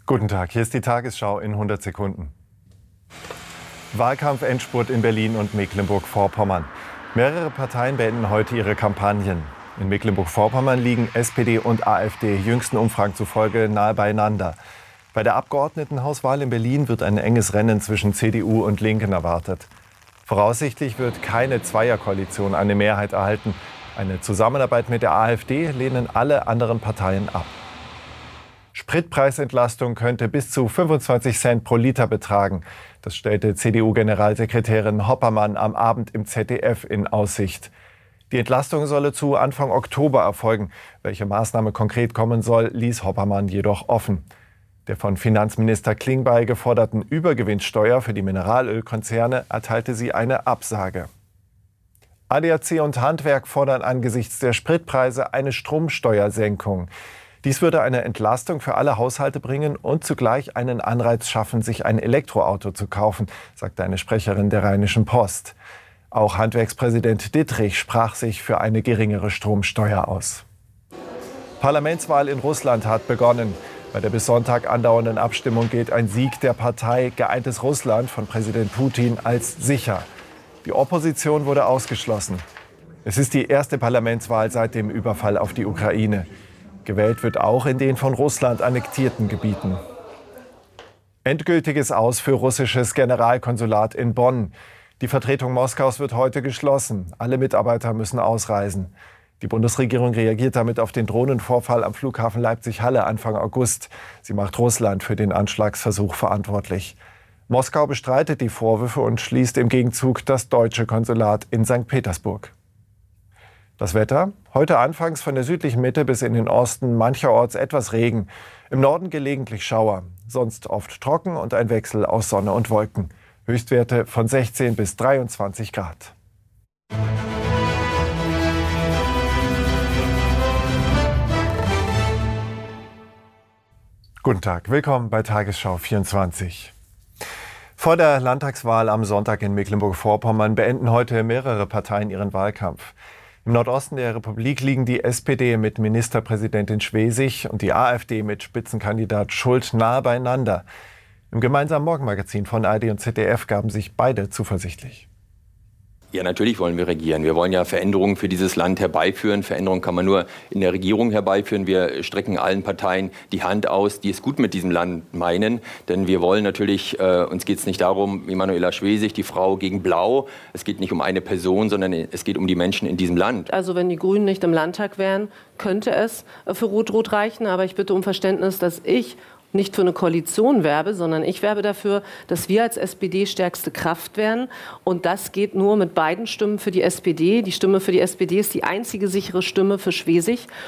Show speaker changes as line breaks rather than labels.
Guten Tag, hier ist die Tagesschau in 100 Sekunden. Wahlkampf-Endspurt in Berlin und Mecklenburg-Vorpommern. Mehrere Parteien beenden heute ihre Kampagnen. In Mecklenburg-Vorpommern liegen SPD und AfD jüngsten Umfragen zufolge nahe beieinander. Bei der Abgeordnetenhauswahl in Berlin wird ein enges Rennen zwischen CDU und Linken erwartet. Voraussichtlich wird keine Zweierkoalition eine Mehrheit erhalten. Eine Zusammenarbeit mit der AfD lehnen alle anderen Parteien ab. Spritpreisentlastung könnte bis zu 25 Cent pro Liter betragen. Das stellte CDU-Generalsekretärin Hoppermann am Abend im ZDF in Aussicht. Die Entlastung solle zu Anfang Oktober erfolgen. Welche Maßnahme konkret kommen soll, ließ Hoppermann jedoch offen. Der von Finanzminister Klingbeil geforderten Übergewinnsteuer für die Mineralölkonzerne erteilte sie eine Absage. ADAC und Handwerk fordern angesichts der Spritpreise eine Stromsteuersenkung. Dies würde eine Entlastung für alle Haushalte bringen und zugleich einen Anreiz schaffen, sich ein Elektroauto zu kaufen, sagte eine Sprecherin der Rheinischen Post. Auch Handwerkspräsident Dittrich sprach sich für eine geringere Stromsteuer aus. Parlamentswahl in Russland hat begonnen. Bei der bis Sonntag andauernden Abstimmung gilt ein Sieg der Partei Geeintes Russland von Präsident Putin als sicher. Die Opposition wurde ausgeschlossen. Es ist die erste Parlamentswahl seit dem Überfall auf die Ukraine. Gewählt wird auch in den von Russland annektierten Gebieten. Endgültiges Aus für russisches Generalkonsulat in Bonn. Die Vertretung Moskaus wird heute geschlossen. Alle Mitarbeiter müssen ausreisen. Die Bundesregierung reagiert damit auf den Drohnenvorfall am Flughafen Leipzig-Halle Anfang August. Sie macht Russland für den Anschlagsversuch verantwortlich. Moskau bestreitet die Vorwürfe und schließt im Gegenzug das deutsche Konsulat in St. Petersburg. Das Wetter? Heute anfangs von der südlichen Mitte bis in den Osten mancherorts etwas Regen. Im Norden gelegentlich Schauer. Sonst oft trocken und ein Wechsel aus Sonne und Wolken. Höchstwerte von 16 bis 23 Grad. Guten Tag, willkommen bei Tagesschau 24. Vor der Landtagswahl am Sonntag in Mecklenburg-Vorpommern beenden heute mehrere Parteien ihren Wahlkampf. Im Nordosten der Republik liegen die SPD mit Ministerpräsidentin Schwesig und die AfD mit Spitzenkandidat Schult nahe beieinander. Im gemeinsamen Morgenmagazin von ARD und ZDF gaben sich beide zuversichtlich.
Ja, natürlich wollen wir regieren. Wir wollen ja Veränderungen für dieses Land herbeiführen. Veränderungen kann man nur in der Regierung herbeiführen. Wir strecken allen Parteien die Hand aus, die es gut mit diesem Land meinen. Denn wir wollen natürlich, uns geht es nicht darum, wie Manuela Schwesig, die Frau gegen Blau. Es geht nicht um eine Person, sondern es geht um die Menschen in diesem Land.
Also wenn die Grünen nicht im Landtag wären, könnte es für Rot-Rot reichen. Aber ich bitte um Verständnis, dass ich nicht für eine Koalition werbe, sondern ich werbe dafür, dass wir als SPD stärkste Kraft werden. Und das geht nur mit beiden Stimmen für die SPD. Die Stimme für die SPD ist die einzige sichere Stimme für Schwesig.